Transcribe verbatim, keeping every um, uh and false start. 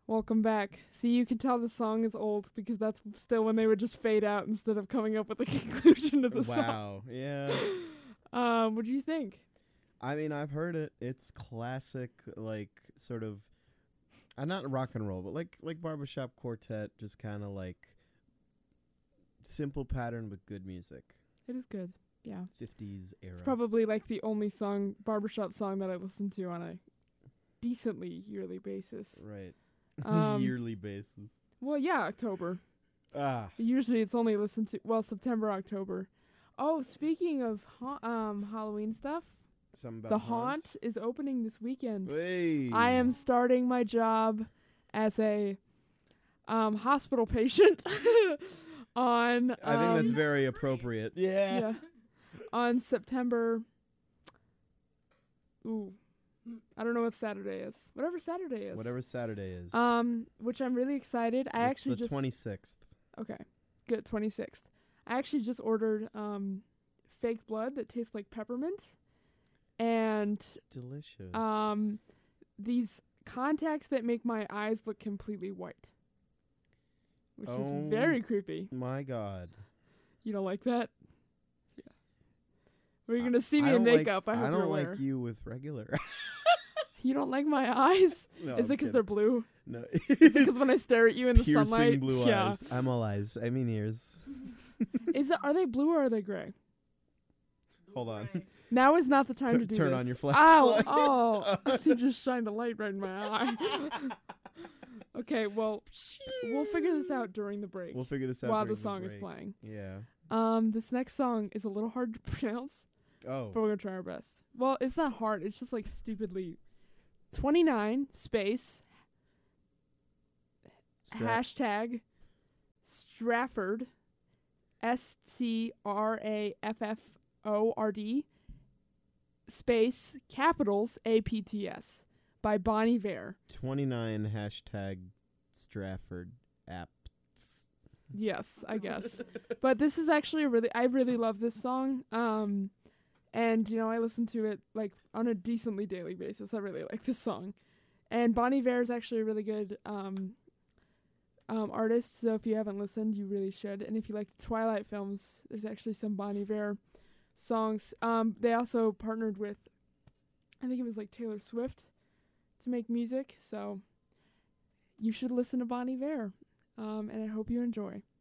Welcome back. See, you can tell the song is old because that's still when they would just fade out instead of coming up with a conclusion to the wow. song. Wow, yeah. Um, what do you think? I mean, I've heard it. It's classic, like, sort of, uh, not rock and roll, but like like barbershop quartet, just kind of like simple pattern but good music. It is good. Yeah. fifties era. It's probably like the only song, barbershop song that I listen to on a decently yearly basis. Right. Um, Yearly basis. Well, yeah, October. Ah. Usually it's only listened to, well, September, October. Oh, speaking of ha- um Halloween stuff, Something about The haunts? Haunt is opening this weekend. Hey. I am starting my job as a um, hospital patient on. Um, I think that's very appropriate. Yeah. yeah, on September. Ooh, I don't know what Saturday is. Whatever Saturday is. Whatever Saturday is. Um, which I'm really excited. I It's actually the just twenty-sixth. okay, good twenty-sixth. I actually just ordered um, fake blood that tastes like peppermint, and Delicious. um, these contacts that make my eyes look completely white, which is Oh. very creepy. My God. You don't like that? Yeah. Well, you're gonna see I me in don't like- makeup. I hope I you're don't aware. like you with regular. You don't like my eyes? No, Is it I'm because they're kidding. blue? No. Is it because when I stare at you in the Piercing sunlight? blue yeah. eyes. I'm all eyes. I mean ears. Is it? Are they blue or are they gray? Hold on. Now is not the time Tur- to do turn this. on your Ow! flashlight. Oh! You just shined a light right in my eye. Okay, well, we'll figure this out during the break. We'll figure this out while during the song is break. playing. Yeah. Um, this next song is a little hard to pronounce, Oh. but we're gonna try our best. Well, it's not hard. It's just like stupidly. twenty-nine space Stra- hashtag Strafford S T R A F F O R D space capitals A P T S by Bonnie Vare. twenty-nine hashtag Strafford apps. Yes, I guess. But this is actually a really, I really love this song. Um, and, you know, I listen to it, like, on a decently daily basis. I really like this song. And Bonnie Vare is actually a really good um, um, artist, so if you haven't listened, you really should. And if you like the Twilight films, there's actually some Bonnie Vare songs. Um, they also partnered with, I think it was, like, Taylor Swift to make music, so you should listen to Bonnie Vare. Um, and I hope you enjoy.